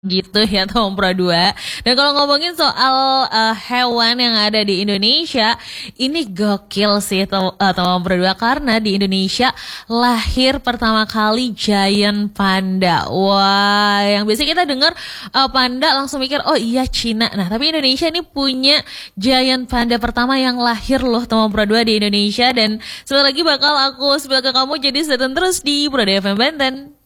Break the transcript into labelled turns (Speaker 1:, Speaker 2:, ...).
Speaker 1: Gitu ya Tom Pro 2. Dan kalau ngomongin soal hewan yang ada di Indonesia, ini gokil sih Tom Pro 2 karena di Indonesia lahir pertama kali giant panda. Wah, yang biasa kita dengar panda langsung mikir oh iya Cina. Nah, tapi Indonesia ini punya giant panda pertama yang lahir loh Tom Pro 2 di Indonesia dan sebentar lagi bakal aku spill ke kamu jadi stay tune terus di Pro 2 FM Banten.